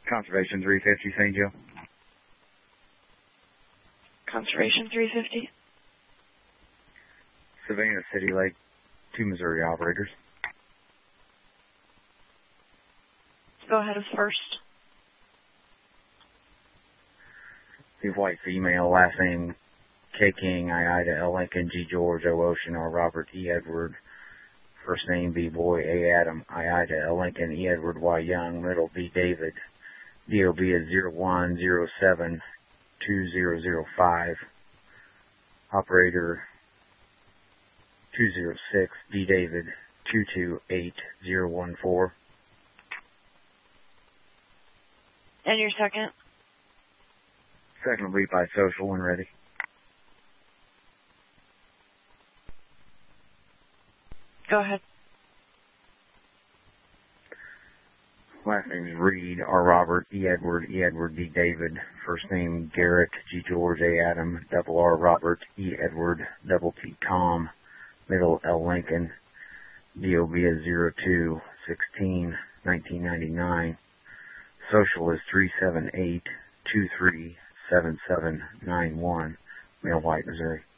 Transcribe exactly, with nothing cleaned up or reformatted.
Conservation three fifty, Saint Joe. Conservation three fifty. Savannah City Lake, two Missouri operators. Go ahead with first. The white female, last name K King, I Ida, L Lincoln, G George, O Ocean, R Robert, E Edward. First name B Boy, A Adam, I Ida, L Lincoln, E Edward, Y Young, middle B David. D O B is zero one zero seven two zero zero five. Operator two zero six, D David, two two eight zero one four. And your second? Second will be by social when ready. Go ahead. Last name is Reed, R Robert, E Edward, E Edward, D David. First name Garrett, G George, A Adam, double R Robert, E Edward, double T Tom. Middle L Lincoln. D O B is zero two sixteen nineteen ninety-nine. Social is three seven eight two three seven seven nine one. Male White, Missouri.